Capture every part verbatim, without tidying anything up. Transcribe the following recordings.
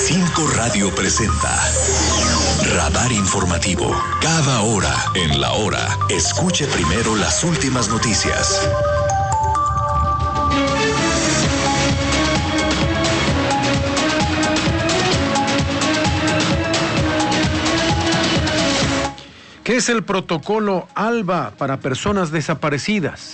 Cinco Radio presenta Radar Informativo. Cada hora en la hora, escuche primero las últimas noticias. ¿Qué es el protocolo ALBA para personas desaparecidas?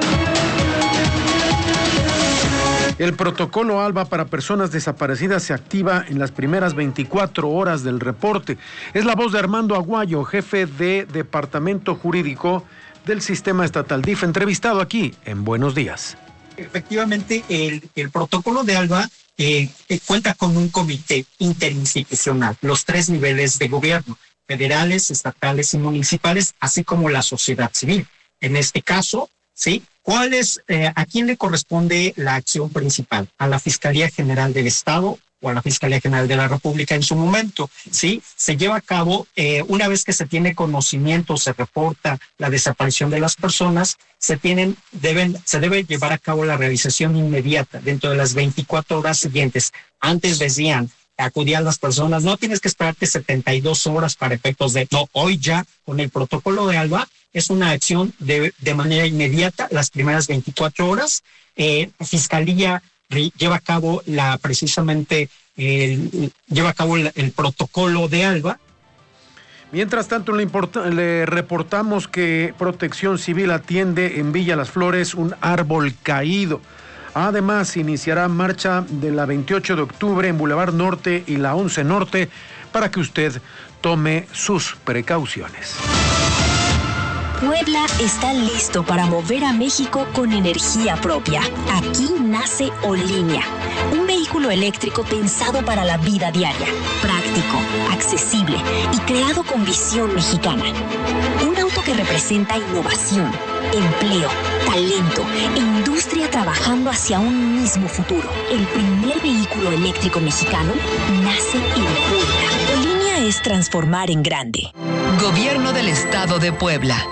El protocolo ALBA para personas desaparecidas se activa en las primeras veinticuatro horas del reporte. Es la voz de Armando Aguayo, jefe de Departamento Jurídico del Sistema Estatal D I F, entrevistado aquí en Buenos Días. Efectivamente, el, el protocolo de ALBA eh, eh, cuenta con un comité interinstitucional, los tres niveles de gobierno, federales, estatales y municipales, así como la sociedad civil. En este caso, ¿sí? ¿Cuál es, eh, a quién le corresponde la acción principal? ¿A la Fiscalía General del Estado o a la Fiscalía General de la República en su momento? ¿Sí? Se lleva a cabo, eh, una vez que se tiene conocimiento, se reporta la desaparición de las personas, se tienen, deben, se debe llevar a cabo la realización inmediata dentro de las veinticuatro horas siguientes. Antes decían, acudían las personas, no tienes que esperarte setenta y dos horas para efectos de, no, hoy ya con el protocolo de ALBA es una acción de, de manera inmediata, las primeras veinticuatro horas. Eh, Fiscalía lleva a cabo la precisamente, el, lleva a cabo el, el protocolo de ALBA. Mientras tanto, le, importa, le reportamos que Protección Civil atiende en Villa Las Flores un árbol caído. Además, iniciará marcha de la veintiocho de octubre en Boulevard Norte y la once Norte para que usted tome sus precauciones. Puebla está listo para mover a México con energía propia. Aquí nace Olínea, un vehículo eléctrico pensado para la vida diaria, práctico, accesible y creado con visión mexicana. Un auto que representa innovación, empleo, talento e industria trabajando hacia un mismo futuro. El primer vehículo eléctrico mexicano nace en Puebla. Olínea es transformar en grande. Gobierno del Estado de Puebla.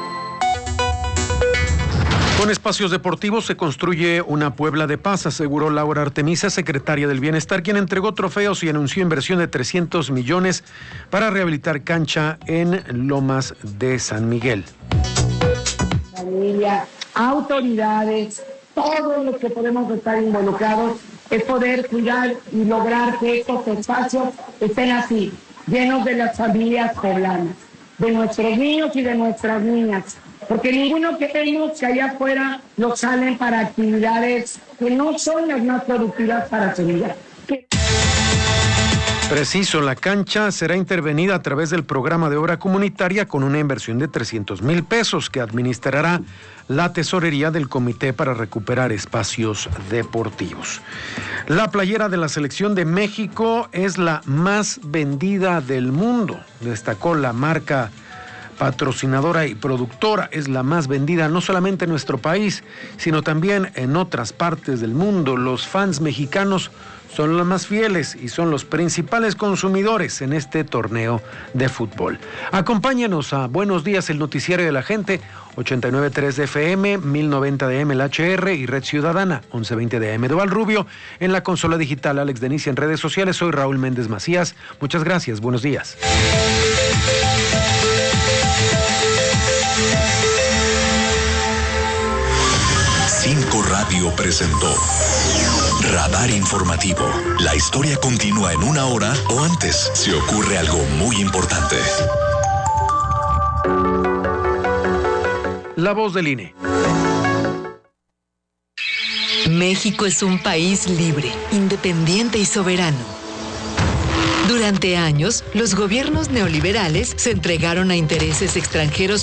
Con espacios deportivos se construye una Puebla de paz, aseguró Laura Artemisa, secretaria del Bienestar, quien entregó trofeos y anunció inversión de trescientos millones para rehabilitar cancha en Lomas de San Miguel. Familia, autoridades, todos los que podemos estar involucrados, es poder cuidar y lograr que estos espacios estén así, llenos de las familias poblanas, de nuestros niños y de nuestras niñas. Porque ninguno que vemos que allá afuera nos salen para actividades que no son las más productivas para su vida. Preciso, la cancha será intervenida a través del programa de obra comunitaria con una inversión de trescientos mil pesos que administrará la tesorería del Comité para Recuperar Espacios Deportivos. La playera de la Selección de México es la más vendida del mundo, destacó la marca patrocinadora y productora. Es la más vendida no solamente en nuestro país, sino también en otras partes del mundo. Los fans mexicanos son los más fieles y son los principales consumidores en este torneo de fútbol. Acompáñanos a Buenos Días, el noticiario de la gente, ochenta y nueve punto tres de F M, mil noventa de A M el H R y Red Ciudadana, once veinte de A M de Valrubio. En la consola digital, Alex Denicia en redes sociales. Soy Raúl Méndez Macías. Muchas gracias. Buenos días. Cinco Radio presentó Radar Informativo. La historia continúa en una hora o antes si ocurre algo muy importante. La voz del I N E. México es un país libre, independiente y soberano. Durante años, los gobiernos neoliberales se entregaron a intereses extranjeros